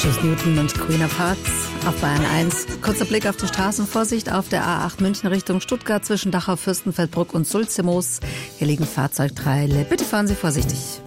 Tschüss Newton und Queen of Hearts auf Bayern 1. Kurzer Blick auf die Straßen. Vorsicht auf der A8 München Richtung Stuttgart zwischen Dachau, Fürstenfeldbruck und Sulzemoos. Hier liegen Fahrzeugteile. Bitte fahren Sie vorsichtig.